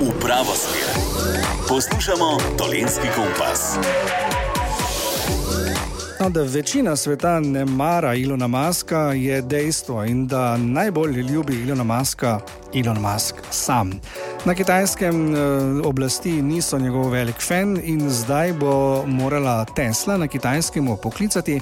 v pravo smer. Poslušamo Dolenjski kompas. Da večina sveta ne mara Elona Muska, je dejstvo, in da najbolj ljubi Elona Muska Elon Musk sam. Na Kitajskem oblasti niso njegov velik fan in zdaj bo morala Tesla na Kitajskem poklicati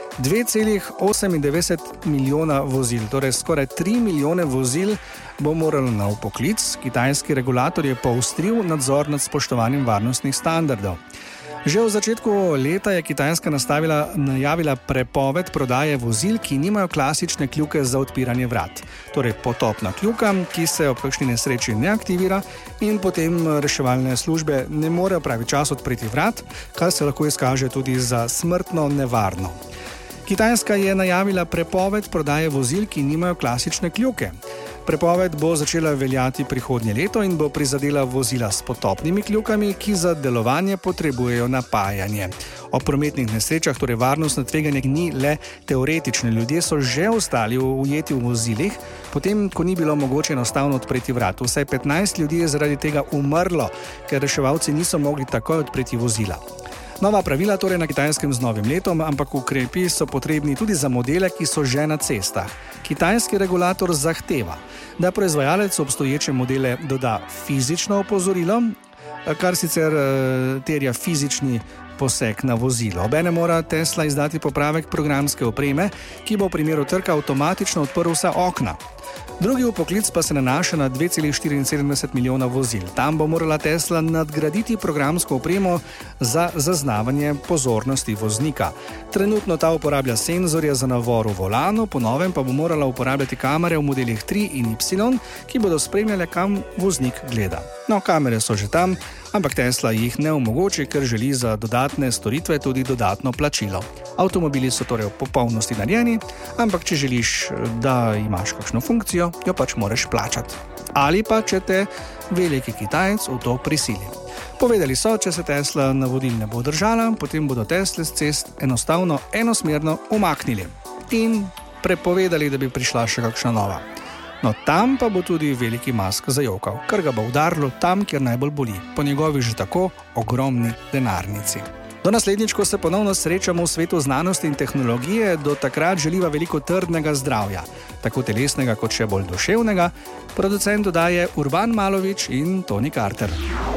2,98 milijona vozil, torej skoraj 3 milijone vozil bo moralo na vpoklic. Kitajski regulator je poostril nadzor nad spoštovanjem varnostnih standardov. Že v začetku leta je Kitajska najavila prepoved prodaje vozil, ki nimajo klasične kljuke za odpiranje vrat. Torej potopna kljuka, ki se ob kakšni nesreči ne aktivira in potem reševalne službe ne morejo pravi čas odpreti vrat, kar se lahko izkaže tudi za smrtno nevarno. Kitajska je najavila prepoved prodaje vozil, ki nimajo klasične kljuke. Prepoved bo začela veljati prihodnje leto in bo prizadela vozila s potopnimi kljukami, ki za delovanje potrebujejo napajanje. Ob prometnih nesrečah torej varnostno tveganje ni le teoretično. Ljudje so že ostali ujeti v vozilih, potem ko ni bilo mogoče enostavno odpreti vrat. Vsaj 15 ljudi je zaradi tega umrlo, ker reševalci niso mogli takoj odpreti vozila. Nova pravila torej na Kitajskem z novim letom, ampak ukrepi so potrebni tudi za modele, ki so že na cestah. Kitajski regulator zahteva, da proizvajalec obstoječe modele doda fizično opozorilo, kar sicer terja fizični poseg na vozilo. Obenem mora Tesla izdati popravek programske opreme, ki bo v primeru trka avtomatično odprl vsa okna. Drugi vpoklic pa se nanaša na 2,74 milijona vozil. Tam bo morala Tesla nadgraditi programsko opremo za zaznavanje pozornosti voznika. Trenutno ta uporablja senzorje za navor v volanu, po novem pa bo morala uporabljati kamere v modelih 3 in Y, ki bodo spremljale, kam voznik gleda. No, kamere so že tam, ampak Tesla jih ne omogoči, ker želi za dodatne storitve tudi dodatno plačilo. Avtomobili so torej v popolnosti narejeni, ampak če želiš, da imaš kakšno funkcijo, jo pač moraš plačati. Ali pa, če te veliki Kitajec v to prisili. Povedali so, če se Tesla navodil ne bo držala, potem bodo Tesle z cest enostavno enosmerno umaknili in prepovedali, da bi prišla še kakšna nova. No, tam pa bo tudi veliki Musk zajokal, ker ga bo udarilo tam, kjer najbolj boli, po njegovi že tako ogromni denarnici. Do naslednjič, ko se ponovno srečamo v svetu znanosti in tehnologije, do takrat želiva veliko trdnega zdravja, tako telesnega kot še bolj duševnega. Producent dodaje Urban Malovič in Toni Carter.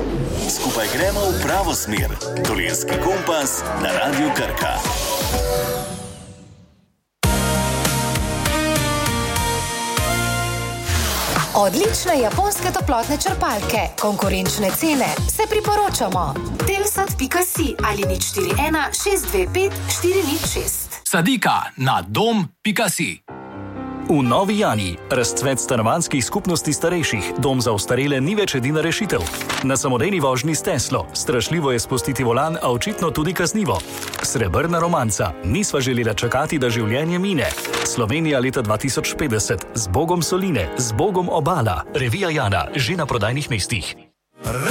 Skupaj gremo v pravo smer. Dolenjski kompas na Radiu Krka. Odlične japonske toplotne črpalke, konkurenčne cene, se priporočamo. Telsat.si ali 041 625 406. Sadika na dom.si. V Novi Jani razcvet stanovanjskih skupnosti starejših. Dom za ostarele ni več edina rešitev. Na samodejni vožnji s Teslo. Strašljivo je spustiti volan, a očitno tudi kaznivo. Srebrna romanca. Nisva želela čakati, da življenje mine. Slovenija leta 2050. Z Bogom soline, z Bogom obala. Revija Jana, že na prodajnih mestih.